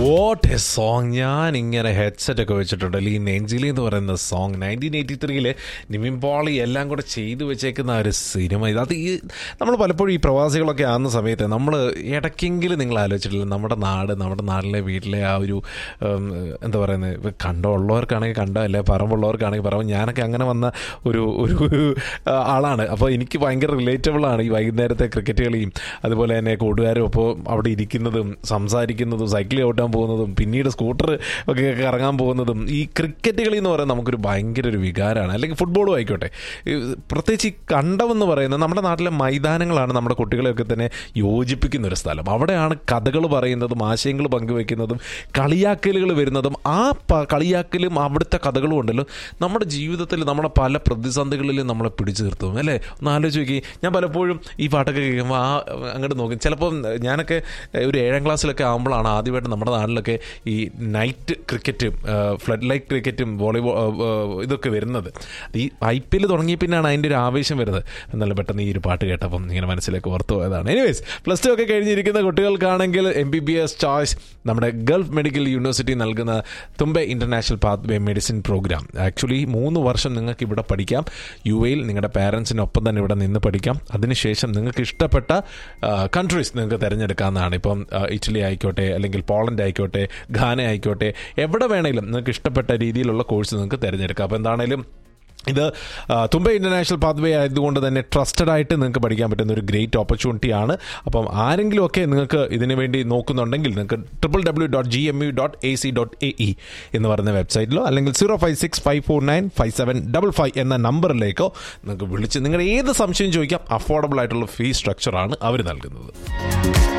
What A song. ഞാൻ ഇങ്ങനെ headset ഒക്കെ വെച്ചിട്ടുണ്ട്. ഈ നെഞ്ചിലി എന്ന് പറയുന്ന സോങ് 1983 നിവിൻ പോളി എല്ലാം കൂടെ ചെയ്തു വെച്ചേക്കുന്ന ഒരു സിനിമ. അത് ഈ നമ്മൾ പലപ്പോഴും ഈ പ്രവാസികളൊക്കെ ആകുന്ന സമയത്ത് നമ്മൾ ഇടയ്ക്കെങ്കിലും നിങ്ങൾ ആലോചിച്ചിട്ടില്ല, നമ്മുടെ നാട്ടിലെ വീട്ടിലെ ആ ഒരു എന്താ പറയുന്നത്, കണ്ടമുള്ളവർക്കാണെങ്കിൽ കണ്ടോ, അല്ലെ പറമ്പുള്ളവർക്കാണെങ്കിൽ പറമ്പ്. ഞാനൊക്കെ അങ്ങനെ വന്ന ഒരു ആളാണ്. അപ്പോൾ എനിക്ക് ഭയങ്കര റിലേറ്റബിളാണ് ഈ വൈകുന്നേരത്തെ ക്രിക്കറ്റ് കളിയും അതുപോലെ തന്നെ കൂട്ടുകാരും അപ്പോൾ അവിടെ ഇരിക്കുന്നതും സംസാരിക്കുന്നതും സൈക്കിൾ ഓട്ടാൻ പോകുന്നതും പിന്നീട് സ്കൂട്ടർ ഒക്കെ കറങ്ങാൻ പോകുന്നതും. ഈ ക്രിക്കറ്റ് കളി എന്ന് പറയുന്നത് നമുക്കൊരു ഭയങ്കര ഒരു വികാരമാണ്. അല്ലെങ്കിൽ ഫുട്ബോളും ആയിക്കോട്ടെ. പ്രത്യേകിച്ച് ഈ കണ്ടമെന്ന് പറയുന്നത് നമ്മുടെ നാട്ടിലെ മൈതാനങ്ങളാണ് നമ്മുടെ കുട്ടികളെയൊക്കെ തന്നെ യോജിപ്പിക്കുന്ന ഒരു സ്ഥലം. അവിടെയാണ് കഥകൾ പറയുന്നതും ആശയങ്ങൾ പങ്കുവെക്കുന്നതും കളിയാക്കലുകൾ വരുന്നതും. ആ കളിയാക്കലും അവിടുത്തെ കഥകളും ഉണ്ടല്ലോ നമ്മുടെ ജീവിതത്തിൽ നമ്മുടെ പല പ്രതിസന്ധികളിലും നമ്മളെ പിടിച്ചു നിർത്തും അല്ലേ. ഒന്ന് ആലോചിച്ച് നോക്കി. ഞാൻ പലപ്പോഴും ഈ പാട്ടൊക്കെ കേൾക്കുമ്പോൾ അങ്ങോട്ട് നോക്കും. ചിലപ്പോൾ ഞാനൊക്കെ ഒരു 7ാം ക്ലാസ്സിലൊക്കെ ആകുമ്പോഴാണ് ആദ്യമായിട്ട് നമ്മുടെ നാട്ടിലൊക്കെ ഈ നൈറ്റ് ക്രിക്കറ്റും ഫ്ലഡ് ലൈറ്റ് ക്രിക്കറ്റും വോളിബോൾ ഇതൊക്കെ വരുന്നത്. ഈ IPL തുടങ്ങിയ പിന്നാണ് അതിൻ്റെ ഒരു ആവേശം വരുന്നത്. എന്നാലും പെട്ടെന്ന് ഈ ഒരു പാട്ട് കേട്ടപ്പം ഇങ്ങനെ മനസ്സിലേക്ക് ഓർത്തു പോയതാണ്. എനിവേസ്, +2 ഒക്കെ കഴിഞ്ഞിരിക്കുന്ന കുട്ടികൾക്കാണെങ്കിൽ MBBS ചോയ്സ് നമ്മുടെ ഗൾഫ് മെഡിക്കൽ യൂണിവേഴ്സിറ്റി നൽകുന്ന തുമ്പെ international pathway medicine programme. Actually 3 വർഷം നിങ്ങൾക്ക് ഇവിടെ പഠിക്കാം. UAയിൽ നിങ്ങളുടെ പാരൻസിനൊപ്പം തന്നെ ഇവിടെ നിന്ന് പഠിക്കാം. അതിനുശേഷം നിങ്ങൾക്ക് ഇഷ്ടപ്പെട്ട കൺട്രീസ് നിങ്ങൾക്ക് തിരഞ്ഞെടുക്കാവുന്നതാണ്. ഇപ്പം ഇറ്റലി ആയിക്കോട്ടെ, അല്ലെങ്കിൽ പോളണ്ട് ആയിക്കോട്ടെ, ഘാന ആയിക്കോട്ടെ, എവിടെ വേണമെങ്കിലും നിങ്ങൾക്ക് ഇഷ്ടപ്പെട്ട രീതിയിലുള്ള കോഴ്സ് നിങ്ങൾക്ക് തിരഞ്ഞെടുക്കാം. അപ്പോൾ എന്താണേലും ഇത് തുമ്പെ ഇൻ്റർനാഷണൽ പാത്വേ ആയതുകൊണ്ട് തന്നെ ട്രസ്റ്റഡ് ആയിട്ട് നിങ്ങൾക്ക് പഠിക്കാൻ പറ്റുന്ന ഒരു ഗ്രേറ്റ് ഓപ്പർച്യൂണിറ്റിയാണ്. അപ്പം ആരെങ്കിലുമൊക്കെ നിങ്ങൾക്ക് ഇതിനു വേണ്ടി നോക്കുന്നുണ്ടെങ്കിൽ നിങ്ങൾക്ക് www.gmu.ac.ae എന്ന് പറയുന്ന വെബ്സൈറ്റിലോ അല്ലെങ്കിൽ 05654957555 എന്ന നമ്പറിലേക്കോ നിങ്ങൾക്ക് വിളിച്ച് നിങ്ങളുടെ ഏത് സംശയം ചോദിക്കാം. അഫോർഡബിൾ ആയിട്ടുള്ള ഫീസ് സ്ട്രക്ചറാണ് അവർ നൽകുന്നത്.